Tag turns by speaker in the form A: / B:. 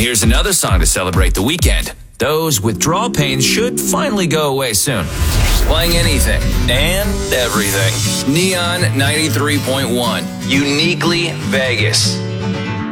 A: here's another song to celebrate the weekend. Those withdrawal pains should finally go away soon. Playing anything and everything. Neon 93.1. Uniquely Vegas.